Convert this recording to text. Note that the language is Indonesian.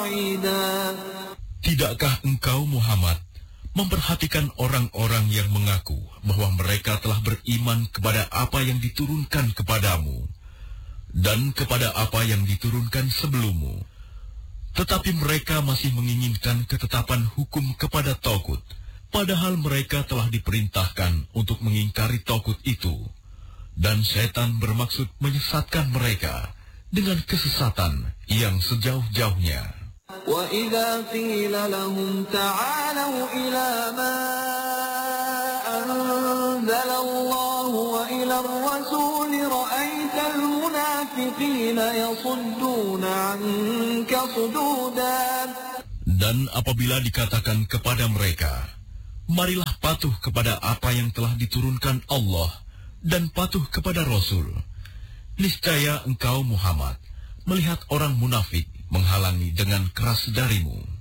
بعيدا. Tidakkah engkau Muhammad memperhatikan orang-orang yang mengaku bahwa mereka telah beriman kepada apa yang diturunkan kepadamu dan kepada apa yang diturunkan sebelummu, tetapi mereka masih menginginkan ketetapan hukum kepada Tagut, padahal mereka telah diperintahkan untuk mengingkari Tagut itu, dan setan bermaksud menyesatkan mereka dengan kesesatan yang sejauh-jauhnya. وَإِذَا قِيلَ لَهُمْ تَعَالَوْا إِلَى مَا أَنزَلَ اللَّهُ وَإِلَى الرَّسُولِ رَأَيْتَ الْمُنَافِقِينَ يَصُدُّونَ عَنكَ صُدُودًا. Dan apabila dikatakan kepada mereka, marilah patuh kepada apa yang telah diturunkan Allah dan patuh kepada Rasul, niscaya engkau Muhammad melihat orang munafik menghalangi dengan keras darimu.